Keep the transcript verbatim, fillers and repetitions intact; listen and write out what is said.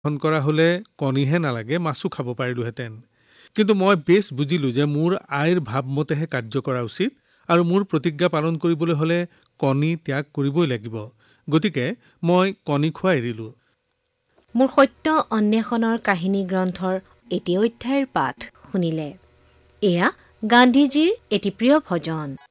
গ্ৰহণ কৰা হ'লে কণীহে নালাগে মাছো খাব পাৰিলোহেঁতেন। কিন্তু মই বেছ বুজিলোঁ যে মোৰ আইৰ ভাৱমতেহে কাৰ্য কৰা উচিত আৰু মোৰ প্ৰতিজ্ঞা পালন কৰিবলৈ হ'লে কণী ত্যাগ কৰিবই লাগিব। গতিকে মই কণী খোৱা এৰিলোঁ। মোৰ সত্য অন্বেষণৰ কাহিনী গ্ৰন্থৰ এটি অধ্যায়ৰ পাঠ শুনিলে। এয়া গান্ধীজীৰ এটি প্ৰিয় ভজন।